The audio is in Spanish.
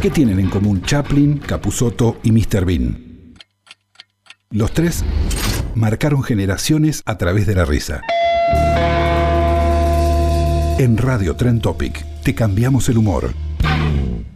¿Qué tienen en común Chaplin, Capusotto y Mr. Bean? Los tres marcaron generaciones a través de la risa. En Radio Trend Topic te cambiamos el humor.